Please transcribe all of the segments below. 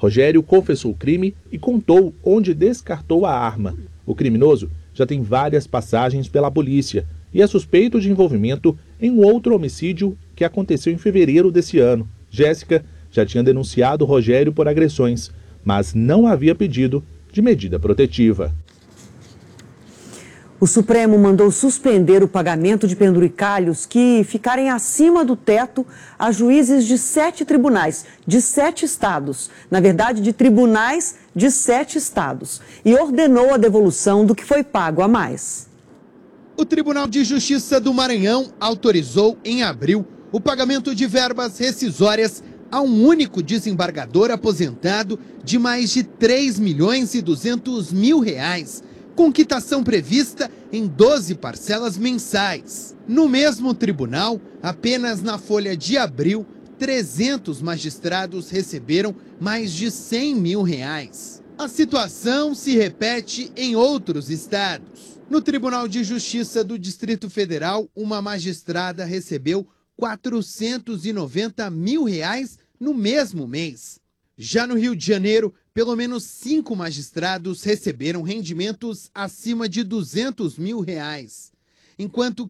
Rogério confessou o crime e contou onde descartou a arma. O criminoso já tem várias passagens pela polícia e é suspeito de envolvimento em um outro homicídio que aconteceu em fevereiro desse ano. Jéssica já tinha denunciado Rogério por agressões, mas não havia pedido de medida protetiva. O Supremo mandou suspender o pagamento de penduricalhos que ficarem acima do teto a juízes de 7 tribunais, de 7 estados. Na verdade, de tribunais de 7 estados. E ordenou a devolução do que foi pago a mais. O Tribunal de Justiça do Maranhão autorizou, em abril, o pagamento de verbas rescisórias a um único desembargador aposentado de mais de R$3.200.000, com quitação prevista em 12 parcelas mensais. No mesmo tribunal, apenas na folha de abril, 300 magistrados receberam mais de R$100 mil. A situação se repete em outros estados. No Tribunal de Justiça do Distrito Federal, uma magistrada recebeu R$490 mil no mesmo mês. Já no Rio de Janeiro, pelo menos 5 magistrados receberam rendimentos acima de R$200 mil, enquanto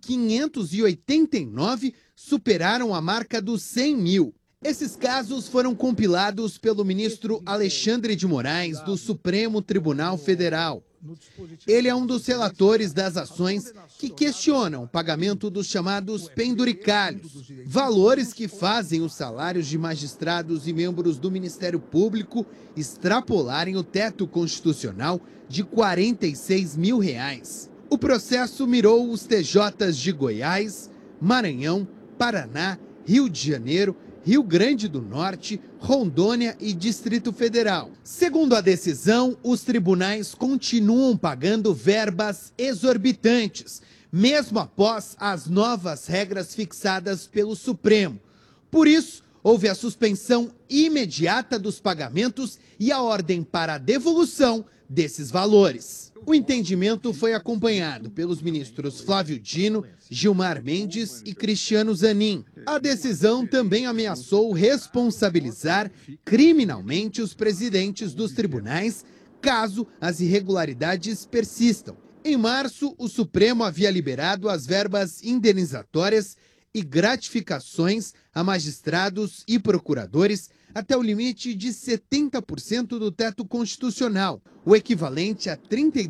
589 superaram a marca dos 100 mil. Esses casos foram compilados pelo ministro Alexandre de Moraes, do Supremo Tribunal Federal. Ele é um dos relatores das ações que questionam o pagamento dos chamados penduricalhos, valores que fazem os salários de magistrados e membros do Ministério Público extrapolarem o teto constitucional de R$46 mil. O processo mirou os TJs de Goiás, Maranhão, Paraná, Rio de Janeiro, Rio Grande do Norte, Rondônia e Distrito Federal. Segundo a decisão, os tribunais continuam pagando verbas exorbitantes, mesmo após as novas regras fixadas pelo Supremo. Por isso, houve a suspensão imediata dos pagamentos e a ordem para a devolução desses valores. O entendimento foi acompanhado pelos ministros Flávio Dino, Gilmar Mendes e Cristiano Zanin. A decisão também ameaçou responsabilizar criminalmente os presidentes dos tribunais caso as irregularidades persistam. Em março, o Supremo havia liberado as verbas indenizatórias e gratificações a magistrados e procuradores até o limite de 70% do teto constitucional, o equivalente a R$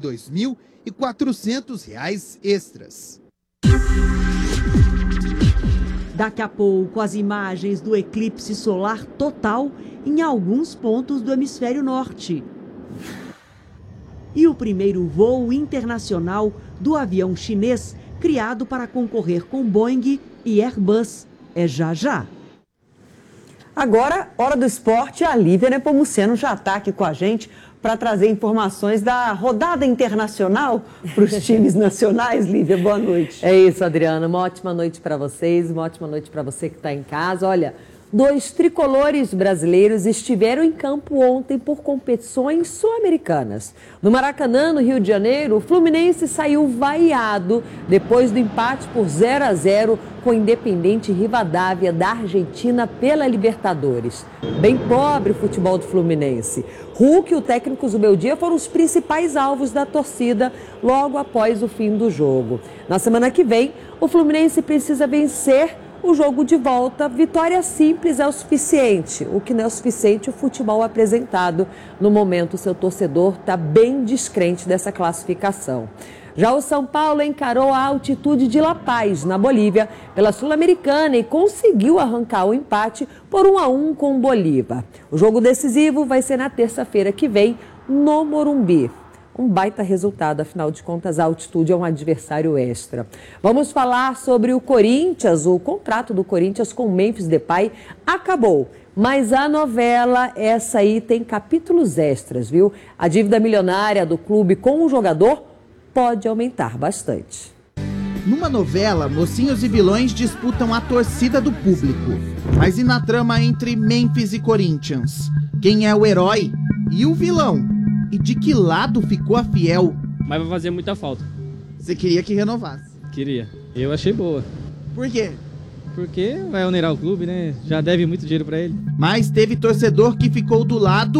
32.400 extras. Daqui a pouco, as imagens do eclipse solar total em alguns pontos do hemisfério norte. E o primeiro voo internacional do avião chinês criado para concorrer com Boeing e Airbus. É já já. Agora, hora do esporte, a Lívia Nepomuceno já está aqui com a gente para trazer informações da rodada internacional para os times nacionais. Lívia, boa noite. É isso, Adriana. Uma ótima noite para vocês, uma ótima noite para você que está em casa. Olha, 2 tricolores brasileiros estiveram em campo ontem por competições sul-americanas. No Maracanã, no Rio de Janeiro, o Fluminense saiu vaiado depois do empate por 0-0 com o Independiente Rivadavia da Argentina pela Libertadores. Bem pobre o futebol do Fluminense. Hulk e o técnico Zubeldia foram os principais alvos da torcida logo após o fim do jogo. Na semana que vem, o Fluminense precisa vencer o jogo de volta. Vitória simples é o suficiente. O que não é o suficiente, o futebol apresentado. No momento, o seu torcedor está bem descrente dessa classificação. Já o São Paulo encarou a altitude de La Paz, na Bolívia, pela Sul-Americana e conseguiu arrancar o empate por 1-1 com o Bolívar. O jogo decisivo vai ser na terça-feira que vem, no Morumbi. Um baita resultado, afinal de contas, a altitude é um adversário extra. Vamos falar sobre o Corinthians. O contrato do Corinthians com o Memphis Depay acabou. Mas a novela, essa aí tem capítulos extras, viu? A dívida milionária do clube com o jogador pode aumentar bastante. Numa novela, mocinhos e vilões disputam a torcida do público. Mas e na trama entre Memphis e Corinthians? Quem é o herói e o vilão? E de que lado ficou a Fiel? Mas vai fazer muita falta. Você queria que renovasse? Queria. Eu achei boa. Por quê? Porque vai onerar o clube, né? Já deve muito dinheiro pra ele. Mas teve torcedor que ficou do lado